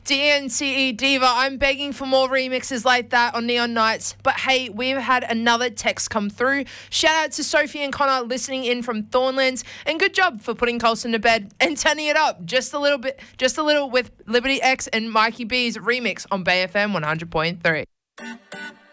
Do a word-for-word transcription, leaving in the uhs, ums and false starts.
D N C E Diva, I'm begging for more remixes like that on Neon Nights. But hey, we've had another text come through. Shout out to Sophie and Connor listening in from Thornlands. And good job for putting Colson to bed and turning it up just a little bit, just a little with Liberty X and Mikey B's remix on Bay F M one hundred point three.